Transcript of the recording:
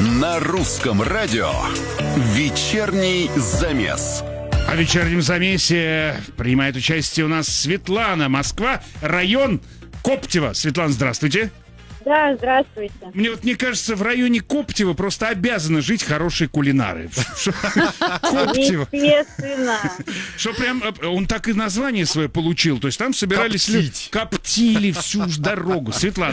На русском радио «Вечерний замес». А в вечернем замесе принимает участие у нас Светлана, Москва, район Коптево. Светлана, здравствуйте. Да, здравствуйте. Мне вот не кажется, в районе Коптева просто обязаны жить хорошие кулинары. Коптево. Естественно. Что прям, он так и название свое получил. То есть там собирались люди, коптили всю дорогу. Светлана.